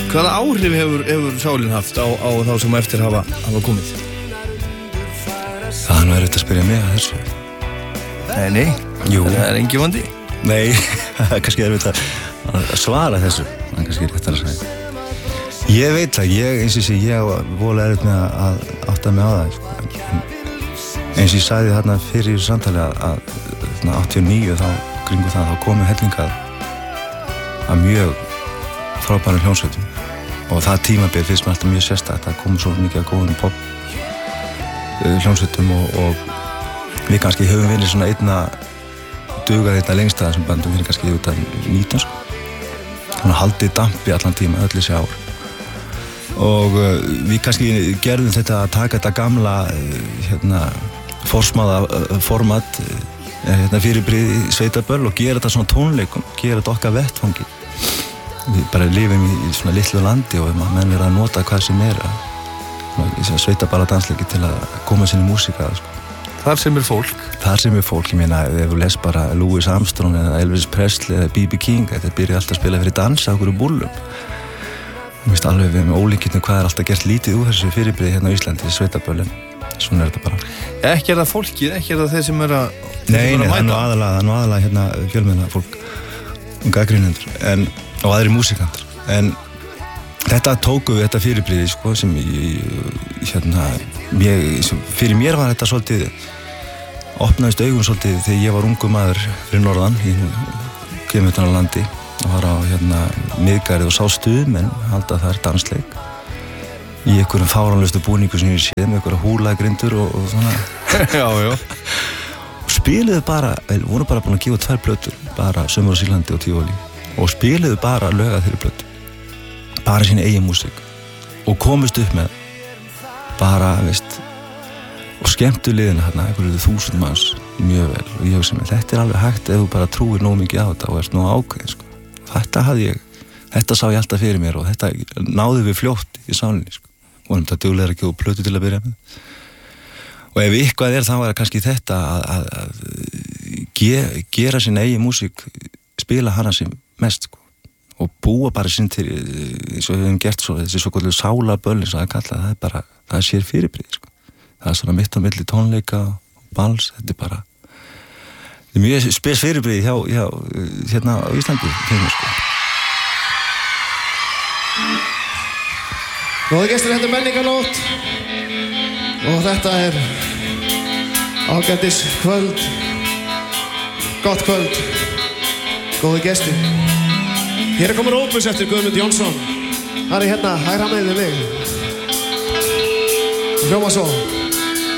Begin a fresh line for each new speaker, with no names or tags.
Hvaða áhrif hefur sálin haft á þá sem eftir hafa komið?
Það er að spyrja mig að þessu.
Nei.
Jú.
Það engin vandi.
Nei, það er kannski erfitt að svara þessu. Það er kannski rétt að segja. Ég veit það, eins og ég voru erfitt með að átta mig á það. Eins og ég sagði þarna fyrir samtali að 89 þá kringu það, þá komu hellingar að mjög frábærum hljómsveitum. Og það tímabil finnst mér alltaf mjög sérstakt. Það komu svo mikið að góðum pop hljómsveitum og við kannski höfum verið svona dugað lengst að þessum bandum fyrir kannski út af 19 sko. Þannig að haldið dampi allan tíma, öll þessi ár. Og við kannski gerðum þetta að taka þetta gamla forsmáða format fyrirbrigði sveitaböll og gera þetta svona tónleikum, gera þetta okkar vettfangi. Við bara lifum í svona litlu landi og menn verða að nota hvað sem sveitaballa dansleiki til að koma sinni músíka sko.
Þar sem fólk,
ég meina, ef þú les bara Louis Armstrong eða Elvis Presley eða B.B. King, þetta byrja alltaf að spila fyrir dansa okkur búllum. Mér finnst alveg við með ólíkindum hvað alltaf gert lítið úr þessu fyrirbrigði hérna á Íslandi, sveitaböllin. Svona þetta bara.
Ekki það fólkið, ekki það þeir sem að
Nei, það er nú aðalega hérna fjölmiðla fólk og gagnrýnendur og aðri músikantar. En þetta tóku við þetta fyrirbrigði sko, sem fyrir mér var þetta svolítið opnaðist augum svolítið þegar ég var ungur maður fyrir norðan í Kemurtunarlandi og var á miðgarði og sá stuðmenn halda þar dansleik í einhverjum fáránlegustu búningu sem ég séð með einhverja húlagrindur og svona.
Já.
Og spiluðu bara, voru bara búin að gefa 2 plötur, bara Sumar á Sýrlandi og Tívolí og spiluðu bara lög af þeirri plötu. Bara sína eigin músík og komist upp með bara, og skemmtu liðina hérna, einhverju 1000 manns mjög vel og ég hugsa mér, þetta er alveg hægt ef þú bara trúir nóg mikið á þetta og ert nóg ákveðin sko. Þetta sá ég alltaf fyrir mér og þetta náði við fljótt í sálinni sko. Vonum þetta duglega ekki og plötu til að byrja með. Og ef eitthvað þá er kannski þetta að gera sína eigin músík, spila hana sem mest sko. Og búa bara sinn til, eins og við hefum gert svo, þessi svo kvöldu sálaböll eins og það kalla, það er sér fyrirbrigði sko. Það er svona mitt á milli tónleika og bals, þetta er bara mjög spes fyrirbrigði hjá hérna á Íslandi fyrir sko.
Góði gestir, þetta er menningarnótt og þetta er ágætis kvöld, gott kvöld, góði gestir. Hér komur Opus eftir Guðmund Jónsson. Hann er hérna, hægra megin við mig. Hljóma svo.